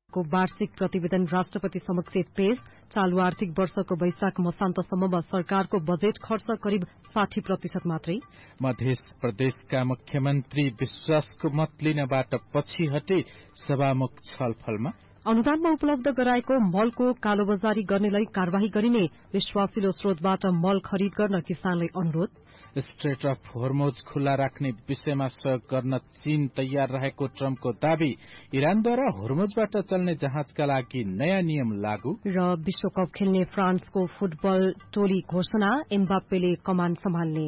को वार्षिक प्रतिवेदन राष्ट्रपति समक्ष पेश। चालू आर्थिक वर्षको वैशाख मसान्तसम्ममा सरकारको बजेट खर्च करिब 60% मात्रै। मध्य प्रदेशका मुख्यमन्त्री विश्वासको मत लिनबाट पछि हटे सभामुख छलफलमा। अनुदानमा उपलब्ध गराएको मलको कालोबजारी गर्नेलाई कार्यवाही गरिने। विश्वासिलो स्रोतबाट मल खरिद गर्न किसानलाई अनुरोध। स्ट्रेट अफ होर्मुज खुल्ला राख्ने विषयमा सहयोग गर्न चीन तयार रहेको ट्रम्पको दावी। इरानद्वारा होर्मुजबाट चल्ने जहाजका लागि नयाँ नियम लागू। र विश्वकप खेल्ने फ्रान्सको फुटबल टोली घोषणा। एम्बाप्पेले कमान सम्हाल्ने।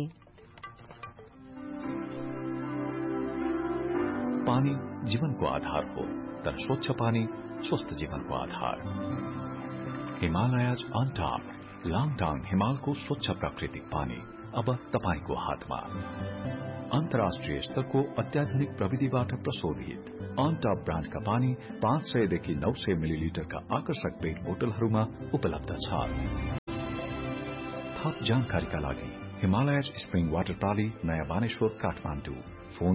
पानी जीवनको आधार हो, तर स्वच्छ पानी स्वस्थ जीवनको आधार। हिमालयज अन टॉप लाङटाङ हिमालको स्वच्छ प्राकृतिक पानी अब तपाईको हातमा। अन्तर्राष्ट्रिय स्तरको अत्याधुनिक प्रविधिबाट प्रशोधित अन टॉप ब्रान्डका पानी 500 देखि 900 मिलिलिटरका आकर्षक पेट बोतलहरूमा उपलब्ध छ। थप जानकारीका लागि हिमालयज स्प्रिङ वाटर प्राली, नयाँ बानेश्वर, काठमाडौँ। फोन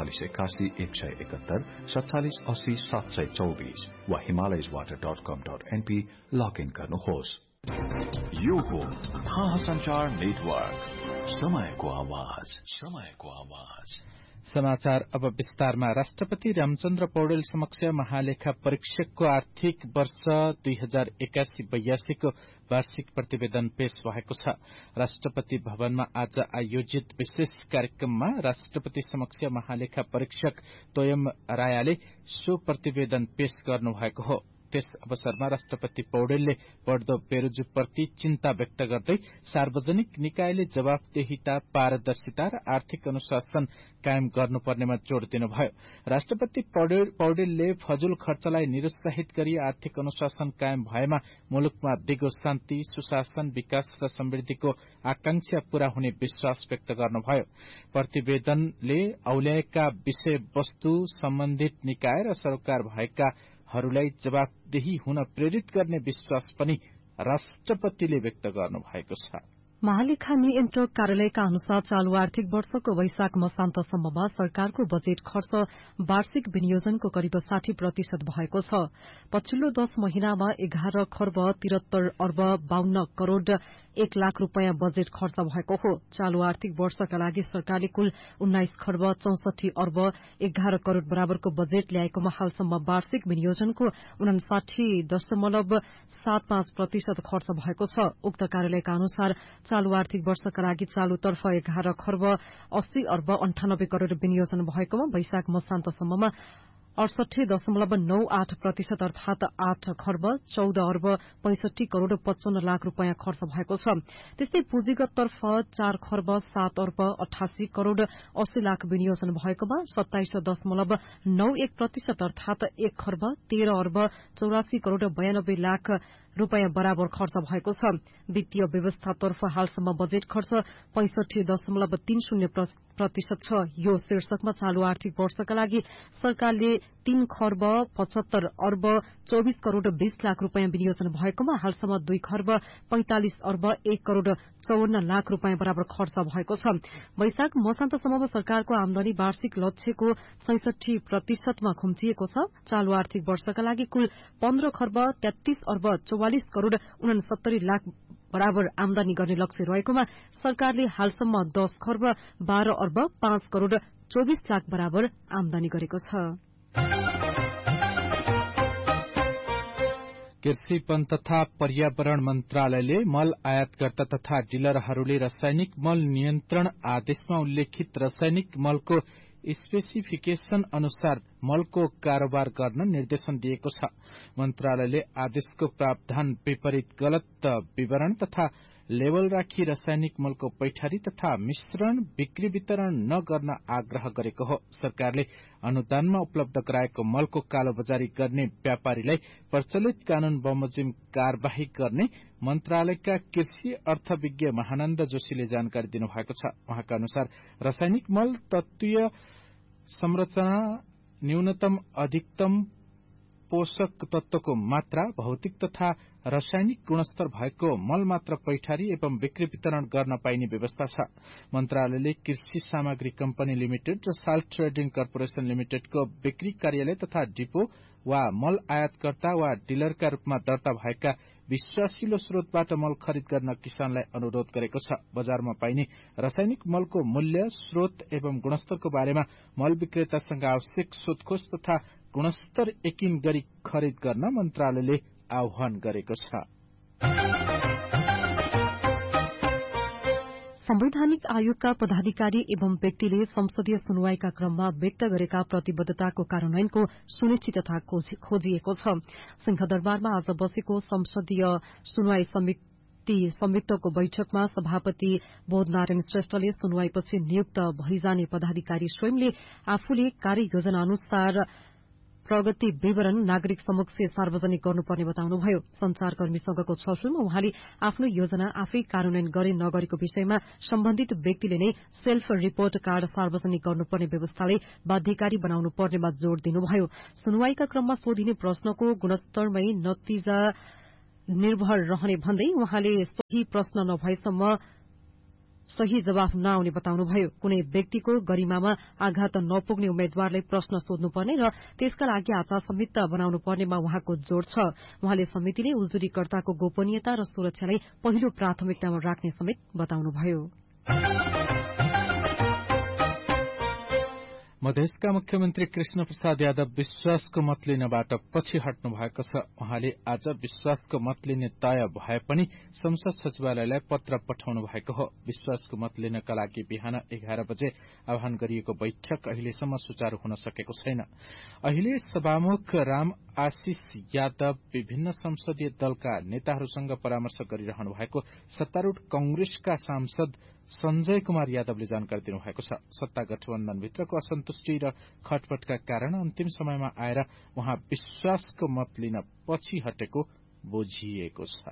4781 171 4780 724 वा himalayaswater.com.np लगइन गर्नुहोस्। यो हो थाहा संचार नेटवर्क, समयको आवाज, समयको आवाज। समाचार अब विस्तारमा। राष्ट्रपति रामचन्द्र पौडेल समक्ष महालेखा परीक्षकको आर्थिक वर्ष 2081-82 को वार्षिक प्रतिवेदन पेश भएको छ। राष्ट्रपति भवनमा आज आयोजित विशेष कार्यक्रममा राष्ट्रपति समक्ष महालेखा परीक्षक तोयम रायाले सो प्रतिवेदन पेश गर्नुभएको हो। त्यस अवसरमा राष्ट्रपति पौडेलले बढ़दो बेरोजगारीप्रति चिन्ता व्यक्त गर्दै सार्वजनिक निकायले जवाफदेहिता, पारदर्शिता र आर्थिक अनुशासन कायम गर्नुपर्नेमा जोड़ दिनुभयो। राष्ट्रपति पौडेलले फजुल खर्चलाई निरुत्साहित गरी आर्थिक अनुशासन कायम भएमा मुलुकमा दिगो शान्ति, सुशासन, विकास र समृद्धिको आकांक्षा पूरा हुने विश्वास व्यक्त गर्नुभयो। प्रतिवेदनले औल्याएका विषयवस्तु सम्बन्धित निकाय र सरकार भएकाहरूलाई जवाफदेही हुन प्रेरित गर्ने विश्वास पनि राष्ट्रपतिले व्यक्त गर्नुभएको छ। महालेखा नियन्त्रक कार्यालयका अनुसार चालू आर्थिक वर्षको वैशाख मसान्तसम्ममा सरकारको बजेट खर्च वार्षिक विनियोजनको करिब 60% भएको छ। पछिल्लो 10 महिनामा 11 खर्ब 73 अर्ब 52 करोड़ 1 लाख रूपियाँ बजेट खर्च भएको हो। चालू आर्थिक वर्षका लागि सरकारले कुल 19 खर्ब 64 अर्ब 11 करोड़ बराबरको बजेट ल्याएकोमा हालसम्म वार्षिक विनियोजनको 59.75% खर्च भएको छ। उक्त कार्यालयका अनुसार चालू आर्थिक वर्षका लागि चालूतर्फ 11 खर्ब 80 अर्ब 98 करोड़ विनियोजन भएकोमा वैशाख मसान्तसम्ममा 68.98% अर्थात 8 खर्ब 14 अर्ब 65 करोड़ 55 लाख रूपियाँ खर्च भएको छ। त्यस्तै पुँजीगततर्फ 4 खर्ब 7 अर्ब 88 करोड़ 80 लाख विनियोजन भएकोमा 27.91% अर्थात 1 खर्ब 13 अर्ब 84 करोड़ 92 लाख रूपियाँ बराबर खर्च भएको छ। वित्तीय व्यवस्थातर्फ हालसम्म बजेट खर्च 65.30% छ। यो शीर्षकमा चालू आर्थिक वर्षका लागि सरकारले 3 खर्ब 75 अर्ब 24 करोड़ 20 लाख रूपियाँ विनियोजन भएकोमा हालसम्म 2 खर्ब 45 अर्ब 1 करोड़ 54 लाख रूपियाँ बराबर खर्च भएको छ। वैशाख मसान्तसम्ममा सरकारको आमदानी वार्षिक लक्ष्यको 66% मा खुम्चिएको छ। चालू आर्थिक वर्षका लागि कुल 15 खर्ब 33 अर्ब 44 करोड़ 69 लाख बराबर आमदानी गर्ने लक्ष्य रहेकोमा सरकारले हालसम्म 10 खर्ब 12 अर्ब 5 करोड़ 24 लाख बराबर आमदानी गरेको छ। कृषि वन तथा पर्यावरण मन्त्रालयले मल आयातकर्ता तथा डिलरहरूले रासायनिक मल नियन्त्रण आदेशमा उल्लेखित रासायनिक मलको स्पेसिफिकेशन अनुसार मलको कारोबार गर्न निर्देशन दिएको छ। मन्त्रालयले आदेशको प्रावधान विपरीत गलत विवरण तथा लेबल राखी रासायनिक मलको पैठारी तथा मिश्रण बिक्री वितरण नगर्न आग्रह गरेको हो। सरकारले अनुदानमा उपलब्ध गराएको मलको कालोबजारी गर्ने व्यापारीलाई प्रचलित कानून बमोजिम कार्यवाही गर्ने मन्त्रालयका कृषि अर्थविज्ञ महानन्द जोशीले जानकारी दिनुभएको छ। उहाँका अनुसार रासायनिक मल तत्वीय संरचना न्यूनतम अधिकतम पोषक तत्वको मात्रा, भौतिक तथा रासायनिक गुणस्तर भएको मल मात्र पैठारी एवं बिक्री वितरण गर्न पाइने व्यवस्था छ। मन्त्रालयले कृषि सामग्री कम्पनी लिमिटेड र साल्ट ट्रेडिङ कर्पोरेशन लिमिटेडको बिक्री कार्यालय तथा डिपो वा मल आयातकर्ता वा डिलरका रूपमा दर्ता भएका विश्वासिलो स्रोतबाट मल खरिद गर्न किसानलाई अनुरोध गरेको छ। बजारमा पाइने रासायनिक मलको मूल्य, स्रोत एवं गुणस्तरको बारेमा मल विक्रेतासँग आवश्यक सोधखोज तथा गुणस्तर यकिन गरी खरिद गर्न मन्त्रालयले आह्वान गरेको छ। संवैधानिक आयोगका पदाधिकारी एवं व्यक्तिले संसदीय सुनवाईका क्रममा व्यक्त गरेका प्रतिबद्धताको कार्यान्वयनको सुनिश्चितता खोजिएको छ। सिंहदरबारमा आज बसेको संसदीय सुनवाई समिति संयुक्तको बैठकमा सभापति बोधनारायण श्रेष्ठले सुनवाईपछि नियुक्त भइजाने पदाधिकारी स्वयंले आफूले कार्ययोजना अनुसार प्रगति विवरण नागरिक समक्ष सार्वजनिक गर्नुपर्ने बताउनुभयो। संचारकर्मीसँगको छलफलमा उहाँले आफ्नो योजना आफै कार्यान्वयन गरे नगरेको विषयमा सम्बन्धित व्यक्तिले नै सेल्फ रिपोर्ट कार्ड सार्वजनिक गर्नुपर्ने व्यवस्थाले बाध्यकारी बनाउनु पर्नेमा जोड़ दिनुभयो। सुनवाईका क्रममा सोधिने प्रश्नको गुणस्तरमै नतिजा निर्भर रहने भन्दै उहाँले सही प्रश्न नभएसम्म सही जवाफ नआउने बताउनुभयो। कुनै व्यक्तिको गरिमामा आघात नपुग्ने उम्मेद्वारलाई प्रश्न सोध्नुपर्ने र त्यसका लागि आचार संहिता बनाउनु पर्नेमा उहाँको जोड़ छ। उहाँले समितिले उजुरीकर्ताको गोपनीयता र सुरक्षालाई पहिलो प्राथमिकतामा राख्ने समेत बताउनुभयो। मधेसका मुख्यमन्त्री कृष्ण प्रसाद यादव विश्वासको मत लिनबाट पछि हट्नु भएको छ। उहाँले आज विश्वासको मत लिने तय भए पनि संसद सचिवालयलाई पत्र पठाउनु भएको हो। विश्वासको मत लिनका लागि बिहान 11 बजे आह्वान गरिएको बैठक अहिलेसम्म सुचारू हुन सकेको छैन। अहिले सभामुख राम आशिष यादव विभिन्न संसदीय दलका नेताहरूसँग परामर्श गरिरहनु भएको सत्तारूढ़ कंग्रेसका सांसद संजय कुमार यादवले जानकारी दिनुभएको छ। सत्ता गठबन्धनभित्रको असन्तुष्टि र खटपटका कारण अन्तिम समयमा आएर उहाँ विश्वासको मत लिन पछि हटेको बुझिएको छ।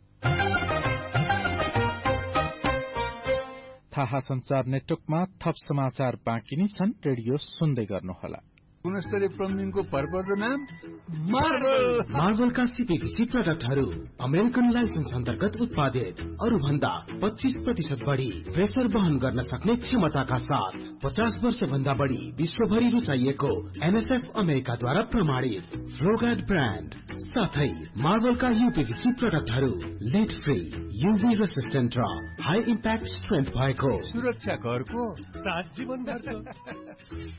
थाहा संचार नेटवर्कमा थप समाचार बाँकी नै छन्। रेडियो सुन्दै गर्नुहोला। गुणस्तरीय प्लम्बिङको भरपर्दो नाम मार्बलका सीपीवीसी प्रोडक्टहरू अमेरिकन लाइसेन्स अन्तर्गत उत्पादित, अरू भन्दा 25% बढी प्रेसर वहन गर्न सक्ने क्षमताका साथ 50 वर्ष भन्दा बढी विश्वभरि रुचाइएको एनएसएफ अमेरिकाद्वारा प्रमाणित फ्लोगार्ड ब्रान्ड साथै मार्बलका यूपीवीसी प्रोडक्टहरू लिड फ्री, यूभी रेसिस्टेन्ट र हाई इम्प्याक्ट स्ट्रेन्थ भएको सुरक्षा घरको सात जीवन